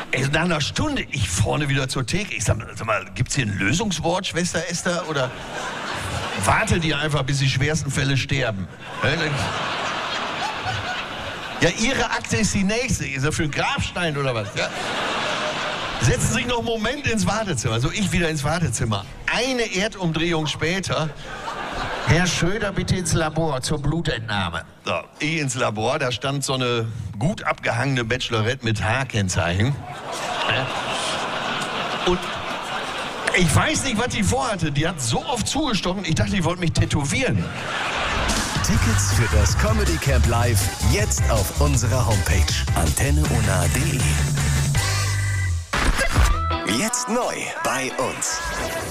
Ey, nach einer Stunde, ich vorne wieder zur Theke. Ich sag mal, gibt's hier ein Lösungswort, Schwester Esther? Oder wartet ihr einfach, bis die schwersten Fälle sterben? Ja, Ihre Akte ist die nächste. Ist das für einen Grabstein oder was? Ja? Setzen Sie sich noch einen Moment ins Wartezimmer. Also ich wieder ins Wartezimmer. Eine Erdumdrehung später. Herr Schröder, bitte ins Labor zur Blutentnahme. So, ich ins Labor, da stand so eine gut abgehangene Bachelorette mit H-Kennzeichen. Und ich weiß nicht, was die vorhatte. Die hat so oft zugestochen, ich dachte, die wollte mich tätowieren. Tickets für das Comedy Camp Live jetzt auf unserer Homepage antenneunah.de. Jetzt neu bei uns.